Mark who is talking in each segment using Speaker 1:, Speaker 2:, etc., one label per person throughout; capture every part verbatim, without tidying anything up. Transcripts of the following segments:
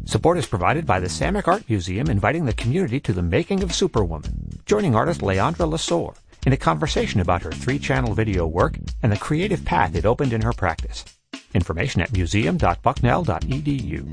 Speaker 1: Support is provided by the Samick Art Museum, inviting the community to the making of Superwoman, joining artist Leandra Lesor in a conversation about her three-channel video work and the creative path it opened in her practice. Information at museum dot bucknell dot e d u.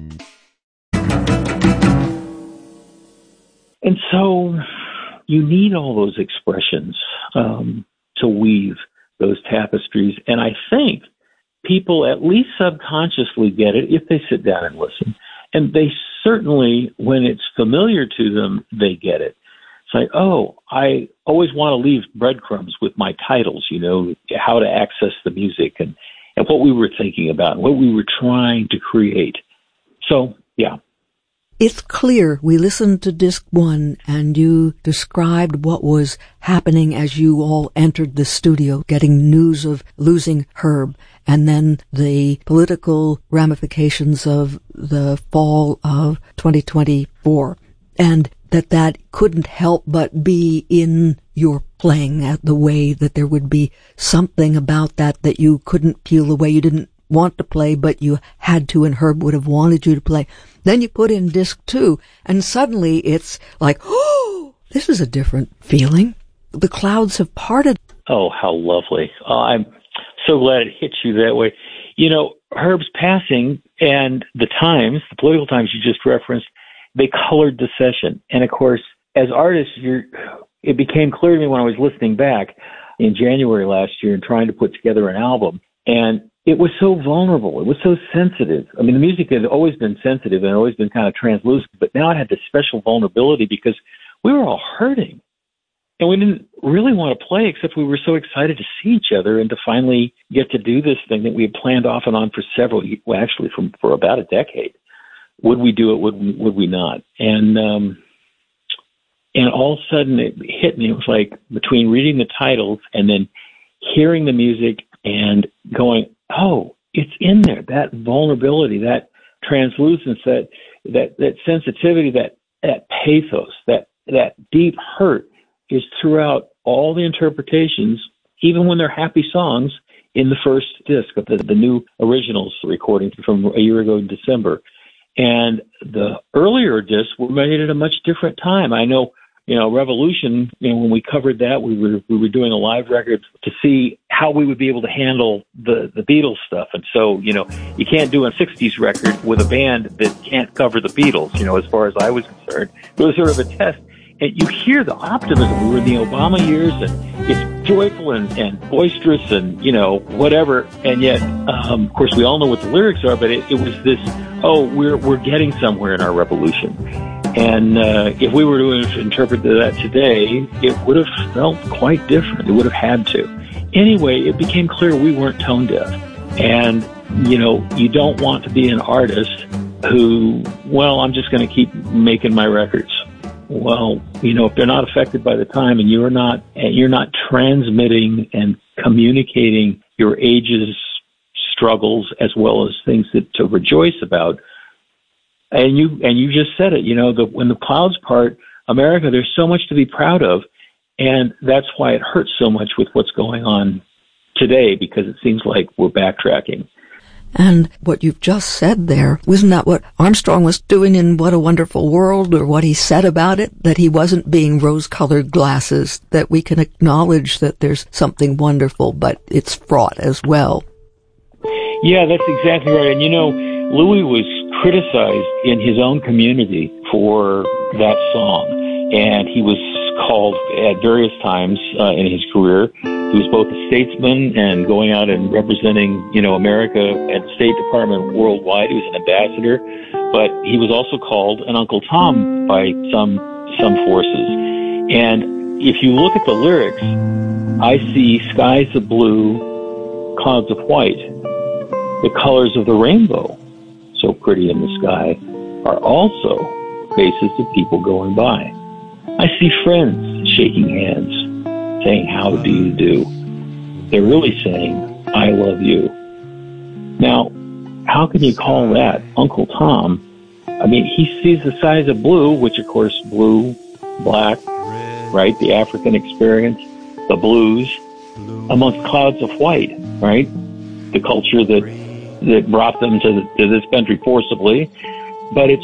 Speaker 2: And so you need all those expressions um, to weave those tapestries. And I think people at least subconsciously get it if they sit down and listen. And they certainly, when it's familiar to them, they get it. It's like, oh, I always want to leave breadcrumbs with my titles, you know, how to access the music and, and what we were thinking about, and what we were trying to create. So, yeah.
Speaker 3: It's clear we listened to disc one and you described what was happening as you all entered the studio, getting news of losing Herb, and then the political ramifications of the fall of twenty twenty-four, and that that couldn't help but be in your playing, at the way that there would be something about that that you couldn't peel away. You didn't want to play, but you had to, and Herb would have wanted you to play. Then you put in disc two, and suddenly it's like, oh, this is a different feeling. The clouds have parted.
Speaker 2: Oh, how lovely. Oh, I'm so glad it hit you that way. You know, Herb's passing and the Times, the political Times you just referenced, they colored the session. And of course, as artists, you're, it became clear to me when I was listening back in January last year and trying to put together an album. And it was so vulnerable. It was so sensitive. I mean, the music had always been sensitive and always been kind of translucent, but now it had this special vulnerability because we were all hurting. And we didn't really want to play, except we were so excited to see each other and to finally get to do this thing that we had planned off and on for several, well, actually from, for about a decade. Would we do it? Would we, would we not? And, um, and all of a sudden it hit me. It was like between reading the titles and then hearing the music and going, oh, it's in there. That vulnerability, that translucence, that, that, that sensitivity, that, that pathos, that, that deep hurt is throughout all the interpretations, even when they're happy songs in the first disc of the, the new originals recording from a year ago in December. And the earlier discs were made at a much different time. I know, you know, Revolution, you know, when we covered that, we were we were doing a live record to see how we would be able to handle the, the Beatles stuff. And so, you know, you can't do a sixties record with a band that can't cover the Beatles, you know, as far as I was concerned. It was sort of a test. And you hear the optimism. We were in the Obama years, and it's joyful and, and boisterous and, you know, whatever. And yet, um, of course, we all know what the lyrics are, but it, it was this, oh, we're we're getting somewhere in our revolution. And uh, if we were to interpret that today, it would have felt quite different. It would have had to. Anyway, it became clear we weren't tone deaf. And, you know, you don't want to be an artist who, well, I'm just going to keep making my records. Well, you know, if they're not affected by the time and you're not, and you're not transmitting and communicating your age's struggles as well as things that to rejoice about, and you and you just said it, you know, the, when the clouds part, America, there's so much to be proud of, and that's why it hurts so much with what's going on today, because it seems like we're backtracking.
Speaker 3: And what you've just said there, wasn't that what Armstrong was doing in What a Wonderful World, or what he said about it, that he wasn't being rose-colored glasses, that we can acknowledge that there's something wonderful, but it's fraught as well.
Speaker 2: Yeah, that's exactly right. And, you know, Louis was criticized in his own community for that song, and he was called at various times uh, in his career. He was both a statesman and going out and representing, you know, America at the State Department worldwide. He was an ambassador, but he was also called an Uncle Tom by some some forces. And if you look at the lyrics, I see skies of blue, clouds of white. The colors of the rainbow, so pretty in the sky, are also faces of people going by. I see friends shaking hands, saying, how do you do? They're really saying, I love you. Now, how can you call that Uncle Tom? I mean, he sees the skies of blue, which of course, blue, black, right? The African experience, the blues, amongst clouds of white, right? The culture that, that brought them to, the, to this country forcibly. But it's